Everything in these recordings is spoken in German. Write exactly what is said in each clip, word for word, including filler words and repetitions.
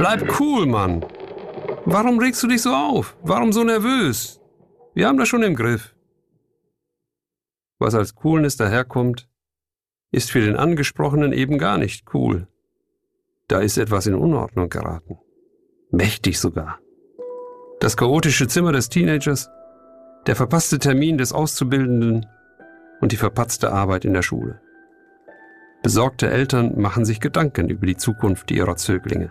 Bleib cool, Mann. Warum regst du dich so auf? Warum so nervös? Wir haben das schon im Griff. Was als Coolness daherkommt, ist für den Angesprochenen eben gar nicht cool. Da ist etwas in Unordnung geraten. Mächtig sogar. Das chaotische Zimmer des Teenagers, der verpasste Termin des Auszubildenden und die verpatzte Arbeit in der Schule. Besorgte Eltern machen sich Gedanken über die Zukunft ihrer Zöglinge.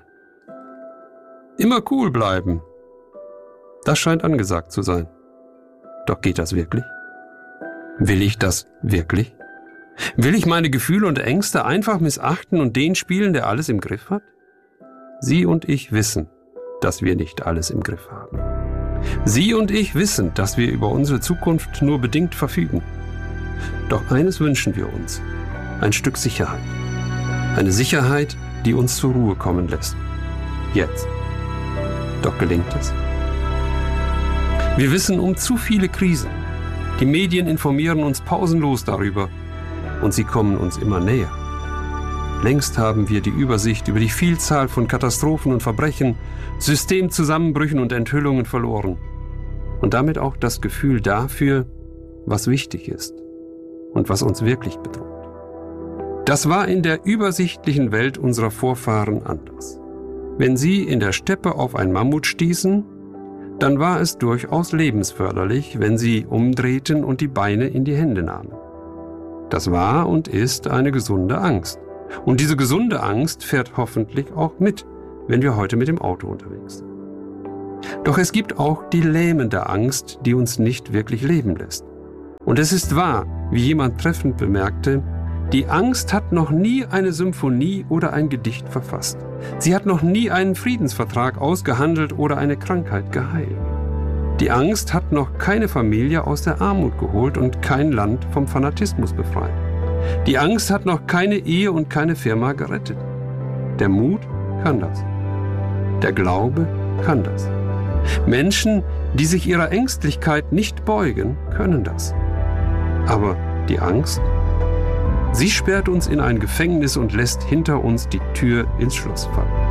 Immer cool bleiben. Das scheint angesagt zu sein. Doch geht das wirklich? Will ich das wirklich? Will ich meine Gefühle und Ängste einfach missachten und den spielen, der alles im Griff hat? Sie und ich wissen, dass wir nicht alles im Griff haben. Sie und ich wissen, dass wir über unsere Zukunft nur bedingt verfügen. Doch eines wünschen wir uns: ein Stück Sicherheit. Eine Sicherheit, die uns zur Ruhe kommen lässt. Jetzt. Doch gelingt es? Wir wissen um zu viele Krisen. Die Medien informieren uns pausenlos darüber und sie kommen uns immer näher. Längst haben wir die Übersicht über die Vielzahl von Katastrophen und Verbrechen, Systemzusammenbrüchen und Enthüllungen verloren und damit auch das Gefühl dafür, was wichtig ist und was uns wirklich bedroht. Das war in der übersichtlichen Welt unserer Vorfahren anders. Wenn sie in der Steppe auf ein Mammut stießen, dann war es durchaus lebensförderlich, wenn sie umdrehten und die Beine in die Hände nahmen. Das war und ist eine gesunde Angst. Und diese gesunde Angst fährt hoffentlich auch mit, wenn wir heute mit dem Auto unterwegs sind. Doch es gibt auch die lähmende Angst, die uns nicht wirklich leben lässt. Und es ist wahr, wie jemand treffend bemerkte, die Angst hat noch nie eine Symphonie oder ein Gedicht verfasst. Sie hat noch nie einen Friedensvertrag ausgehandelt oder eine Krankheit geheilt. Die Angst hat noch keine Familie aus der Armut geholt und kein Land vom Fanatismus befreit. Die Angst hat noch keine Ehe und keine Firma gerettet. Der Mut kann das. Der Glaube kann das. Menschen, die sich ihrer Ängstlichkeit nicht beugen, können das. Aber die Angst? Sie sperrt uns in ein Gefängnis und lässt hinter uns die Tür ins Schloss fallen.